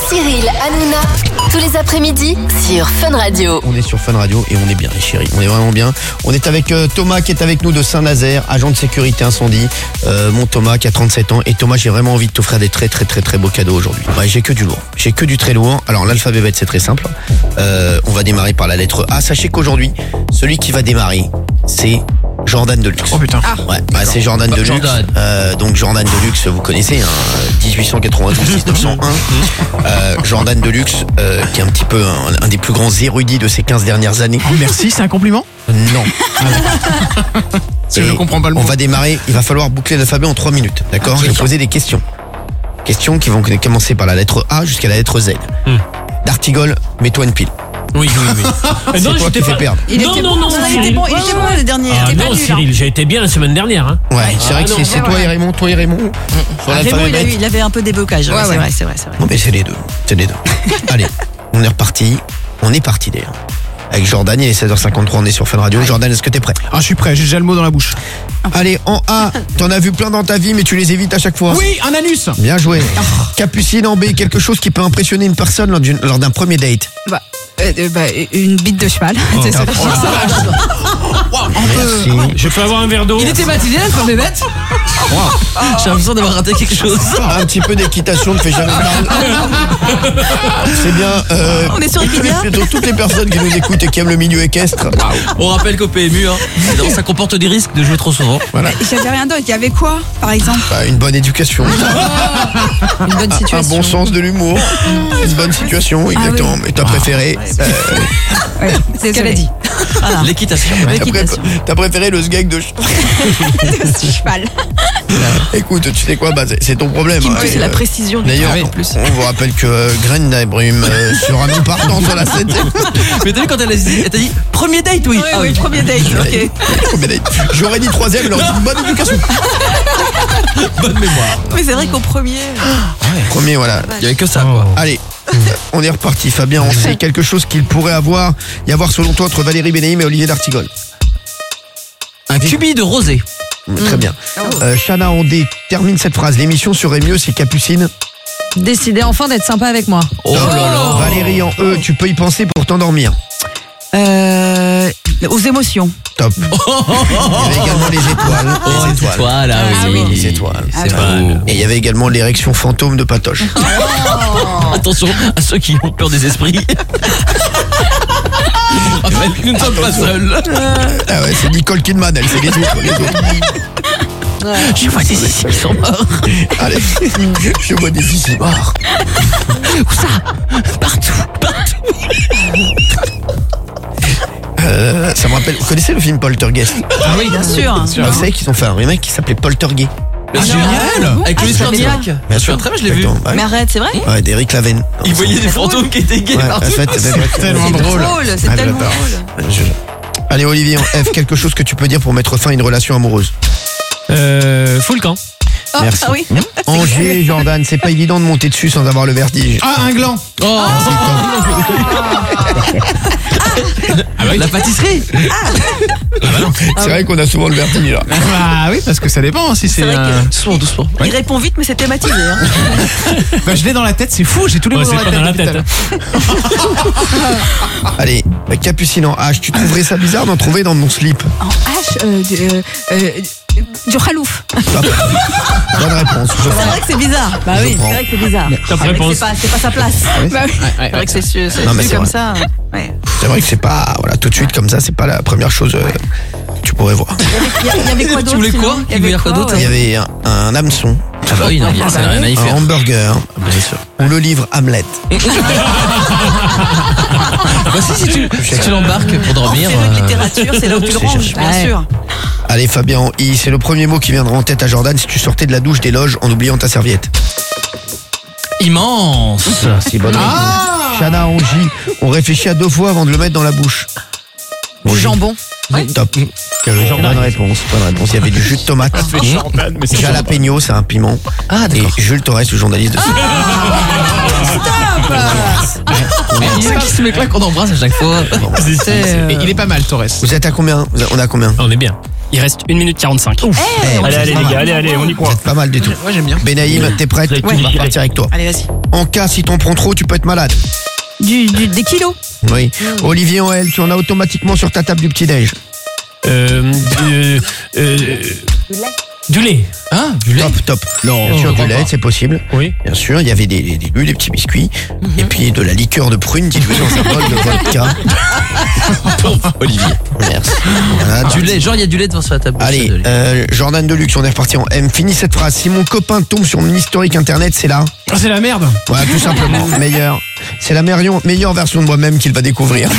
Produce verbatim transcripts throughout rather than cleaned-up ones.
Cyril, Hanouna, tous les après-midi sur Fun Radio. On est sur Fun Radio et on est bien les chéris, on est vraiment bien. On est avec euh, Thomas qui est avec nous de Saint-Nazaire, agent de sécurité incendie. Euh, mon Thomas qui a trente-sept ans. Et Thomas, j'ai vraiment envie de t'offrir des très très très très beaux cadeaux aujourd'hui. Ouais, j'ai que du lourd, j'ai que du très lourd. Alors l'alphabet bête c'est très simple. Euh, on va démarrer par la lettre A. Sachez qu'aujourd'hui, celui qui va démarrer, c'est Jordan Deluxe. Oh putain. Ah. Ouais, bah, c'est Jordan Deluxe. Jordan. Euh, donc Jordan Deluxe, vous connaissez, hein, dix-huit cent quatre-vingt-douze mille neuf cent un. euh, Jordan Deluxe, euh, qui est un petit peu un, un des plus grands érudits de ces quinze dernières années. Oh, merci, c'est un compliment? Non. Si je comprends pas le mot. On va démarrer, il va falloir boucler l'alphabet en trois minutes, d'accord? Ah, Je vais poser des questions. Questions qui vont commencer par la lettre A jusqu'à la lettre Z. Hmm. D'Artigol, mets-toi une pile. Oui, oui, oui. C'est non, toi j'étais qui fais pas... perdre. Il non, était non, bon, non, non, il était Cyril. bon, il était bon le dernier. Ah il était non, pas nul, Cyril, j'ai été bien la semaine dernière. Hein. Ouais, c'est vrai Ah, que non, c'est, c'est ouais, toi ouais. et Raymond, toi et Raymond. Sur Ah, Raymond, l'alphabet il, a eu- bête. il avait un peu des blocages. Ouais, Ouais, c'est ouais. vrai, c'est vrai, c'est vrai. Non mais c'est les deux, c'est les deux. Allez, on est reparti. On est parti d'ailleurs. Avec Jordan, il est seize heures cinquante-trois, on est sur Fun Radio. Jordan, est-ce que t'es prêt? Ah, je suis prêt, j'ai déjà le mot dans la bouche. Allez, en A, t'en as vu plein dans ta vie, mais tu les évites à chaque fois. Oui, un anus. Bien joué. Capucine en B, quelque chose qui peut impressionner une personne lors, d'une- lors d'un premier date. Bah, euh, euh, bah, une bite de cheval. C'est ça. Merci. Je peux avoir un verre d'eau? Il était baptisé, l'alphabet bête. J'ai l'impression d'avoir raté quelque chose. Un petit peu d'équitation ne fait jamais mal. C'est bien. Euh, On est sur tous les- Wikipédia. toutes les personnes qui nous écoutent et qui aiment le milieu équestre. On rappelle qu'au P M U, hein, ça comporte des risques de jouer trop souvent. Voilà. J'avais rien d'autre. Il y avait quoi, par exemple? Bah, une bonne éducation, Une bonne un situation. bon sens de l'humour, une bonne situation, exactement. Mais ta préférée, euh, Ouais, c'est ce qu'elle a dit. Voilà. L'équitation. t'as, pré- L'équitation. t'as préféré le sgeg de. ch- Cheval. Écoute, tu sais quoi, bah, c'est, c'est ton problème. Qui me hein. plaît, c'est Et, la euh, précision du D'ailleurs, truc en plus. on vous rappelle que euh, Graine d'Abrume euh, sera non partant sur la septième. Mais t'as vu quand elle a dit, elle t'a dit premier date, oui. Oui, Ah oui, premier date, ok. Premier date. J'aurais dit troisième, alors une bonne éducation. Bonne mémoire. Oui, c'est vrai qu'au premier. Premier, voilà. Il y avait que ça, quoi. Allez, on est reparti. Fabien, on sait quelque chose qu'il pourrait avoir y avoir selon toi entre Valérie Bénéim et Olivier d'Artigol. Un cubi de rosé. Très bien. Euh, Chana Ondé termine cette phrase. L'émission serait mieux si Capucine. Décidez enfin d'être sympa avec moi. Oh là là. Valérie en E, tu peux y penser pour t'endormir. Euh, aux émotions. Top. Il y avait également les étoiles. Oh, les étoiles. étoiles, ah oui. Les étoiles. C'est mal. Et il y avait également l'érection fantôme de Patoche. Attention à ceux qui ont peur des esprits. Rappelle, nous ne sommes pas seuls. Ah ouais, c'est Nicole Kidman, elle, c'est les autres. Les autres. Je vois des ici qui sont morts. Allez, je vois des ici morts. Où ça? Partout, partout. Euh, ça me rappelle, vous connaissez le film Poltergeist? Ah oui, Bien sûr. Vous savez qu'ils ont fait un remake qui s'appelait Poltergeist. Mais génial. Avec Louis Ah, je savais Cardiac. Bien sûr, très bien, je l'ai vu. Exactement. Ouais. Mais arrête, c'est vrai? Ouais, d'Eric Laven. Il voyait des fantômes qui étaient gays Ouais, en partout. fait, c'est tellement C'est drôle. drôle, c'est Ah, tellement j'adore. drôle. Je- Allez Olivier, en F, quelque chose que tu peux dire pour mettre fin à une relation amoureuse. Euh, full camp. Oh, Merci. ah oui. Angers, Jordan, c'est pas évident de monter dessus sans avoir le vertige. Ah, un gland. Oh, la pâtisserie. C'est vrai qu'on a souvent le vertige là. Bah oui, parce que ça dépend si c'est. C'est vrai euh, Doucement, doucement. Il répond vite, mais c'est thématisé. Hein. Bah je l'ai dans la tête, c'est fou, j'ai tous les Ouais, mots c'est dans pas la dans la tête. tête. depuis tout à l'heure. Allez, bah, Capucine en H, tu trouverais ça bizarre d'en trouver dans mon slip? En H, euh, du, euh, euh, du khalouf. Bonne réponse. Je C'est prends. vrai que c'est bizarre. Bah Je oui, prends. c'est vrai que c'est bizarre. Top C'est vrai que réponse. c'est pas, c'est pas sa place. Bah oui. C'est vrai que c'est sûr, c'est Non, mais vu c'est comme vrai. ça. Ouais. C'est vrai que c'est pas, voilà, tout de suite comme ça, c'est pas la première chose euh, que tu pourrais voir. Il y, a- il y avait quoi Tu d'autre? voulais quoi sinon Il voulait dire quoi d'autre Il y ouais. avait un, un hameçon, Ah bah oui, non, il y a- ça n'a rien à y un faire. hamburger Bien sûr. ou le livre Hamlet. Voici si tu, si tu l'embarques pour En dormir. féru de euh, littérature, c'est là où tu le c'est ranges, cherché. bien Ouais. sûr. Allez Fabien en I, c'est le premier mot qui viendra en tête à Jordan si tu sortais de la douche des loges en oubliant ta serviette. Immense. C'est bonne réponse. Ah Chana en J, on réfléchit à deux fois avant de le mettre dans la bouche. Du jambon. Top. Bonne réponse, bonne réponse. Il y avait du jus de tomate. Jordan, mais c'est Jalapeno, c'est un piment. Ah, Et d'accord. Jules Torres, le journaliste de C'est qui ce mec-là qu'on embrasse à chaque fois. C'est- Et il est pas mal, Torres. Vous êtes à combien? Vous êtes- On a combien? On est bien. Il reste une minute quarante-cinq. Eh, allez, allez, les gars, allez, allez, on y croit. Pas mal du tout. Moi j'aime bien. Benaïm, t'es prête? Ouais. On va repartir avec toi. Allez, vas-y. En cas, si t'en prends trop, tu peux être malade. Du, du, des kilos. Oui. Olivier en L, tu en as automatiquement sur ta table du petit-déj. Euh, du, euh, du lait. Ah, du lait. Top, top. Non, Bien sûr, je du crois lait, pas. c'est possible. Oui. Bien sûr, il y avait des, des, des bulles, des petits biscuits, et puis de la liqueur de prune diluée dans un bol de vodka. Olivier. Merci. Voilà, Du lait, genre il y a du lait devant sur la table. Allez, euh, Jordan Deluxe, on est reparti en M. Finis cette phrase. Si mon copain tombe sur mon historique internet, c'est là. Ah, c'est la merde. Voilà, tout simplement. Meilleur. C'est la meilleure, meilleure version de moi-même qu'il va découvrir.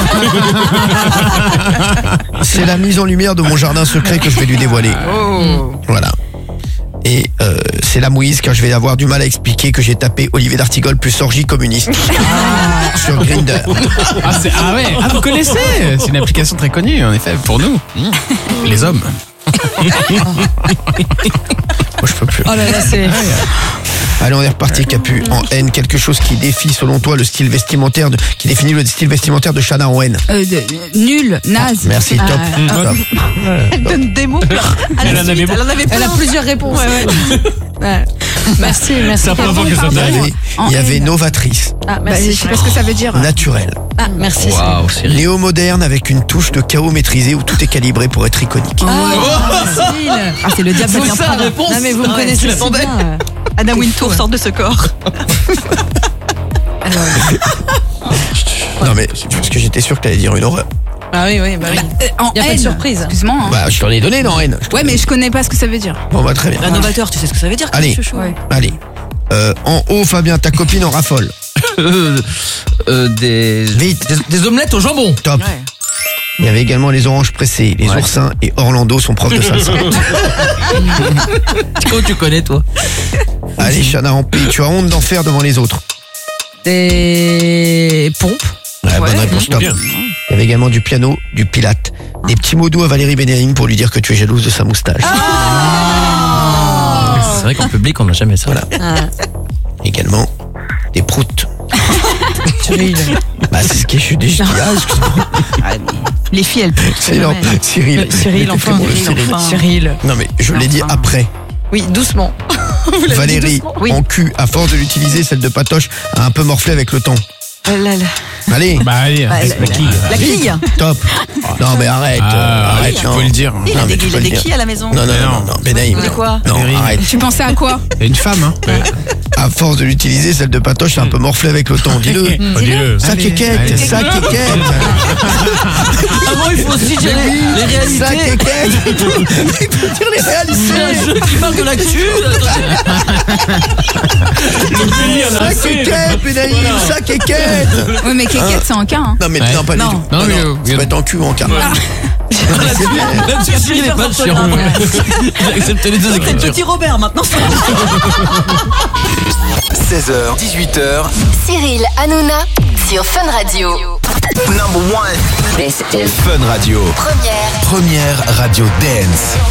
C'est la mise en lumière de mon jardin secret que je vais lui dévoiler. Voilà. Et euh, c'est la mouise car je vais avoir du mal à expliquer que j'ai tapé Olivier d'Artigol plus orgie communiste sur Grindr. Ah, c'est- ah ouais. Ah, vous connaissez. C'est une application très connue en effet pour nous. Les hommes. Moi je peux plus. Oh là là, c'est. Allez, on est reparti, Capu. En N, quelque chose qui défie selon toi le style vestimentaire de, qui définit le style vestimentaire de Chana en N. Euh, de- nul, naze. Merci, top. Ah, Top. Elle donne des mots. À Elle la en suite, avait elle en avait Elle a plein. plusieurs réponses. Ouais. Merci, merci. Ça prend que ça Il y t'arrive. avait, En il y avait N. novatrice, Ah, Bah, merci. je sais pas ce que ça veut dire. naturelle, Ah, merci. Waouh, c'est néo-moderne avec une touche de chaos maîtrisé où tout est calibré pour être iconique. Ah, Cyril. Ah, c'est le diable C'est avec un ça, Prada. la réponse. Non, mais vous me Ah ouais, connaissez je si l'attendais. bien. Anna Wintour sort de ce corps. Non mais, parce que j'étais sûr que t'allais dire une horreur. Ah oui, oui, bah oui. Euh, en Y a pas de N. surprise. Excuse-moi. hein. Bah, je t'en ai donné dans N. Ouais, mais je connais pas ce que ça veut dire. Bon, bah, très bien. Un novateur, tu sais ce que ça veut dire? Allez. Chouchou. Ouais. Allez. Euh, en haut, Fabien, ta copine en raffole. Euh, euh, des, Vite. des, des omelettes au jambon. Top. Il y avait également les oranges pressées, les Ouais. oursins et Orlando, son prof de salsa. Comment tu connais, toi? Allez, Chana en P, tu as honte d'en faire devant les autres. Des pompes. Ouais, bonne réponse, top. bien. Il y avait également du piano, du pilate, des petits mots doux à Valérie Bénérim pour lui dire que tu es jalouse de sa moustache. C'est vrai qu'en public, on n'a jamais ça. Voilà. Également des proutes. Cyril. Bah, c'est ce que je suis déjà. Ah, excuse-moi. Les filles, elles poussent. C'est non, Cyril. Cyril, Mais enfin. t'es bon, le Cyril. Cyril. Non, mais je l'ai dit Enfin. après. Oui, doucement. Valérie, Oui. en cul, à force de l'utiliser, celle de Patoche a un peu morflé avec le temps. Oh là là. Allez, Bah allez. Bah, avec la- la quille. La quille. top. Non, mais arrête. Ah, euh, arrête, tu non. peux le dire. Il Non, a mais des, tu il peux a le des dire. quilles à la maison. Non, non, non, non, non, Benaïm. De quoi? Non, Valérie. arrête. Tu pensais à quoi? C'est une femme, hein. À force de l'utiliser, celle de Patoche a un peu morflé avec le temps. Dis-le. Dis-le. Ça Allez, quéquette, allez. ça quéquette. Avant, il faut aussi gérer les Ça réalités. quéquette. Il faut dire les C'est un réalités. jeu qui parle de l'actu. Ça quéquette, Benaïm, ça quéquette. Oui, mais Kékette, c'est en cas. Hein. Non, mais Ouais. non, pas du Non. tout. Non, Non, mais, non, euh, ça peut être en cul ou en quart. Même si Cyril n'est pas le chiant. J'accepte les deux écritures. Robert, maintenant. seize heures, dix-huit heures, Cyril Hanouna sur Fun Radio. number one. This is Fun Radio. première. Première radio dance.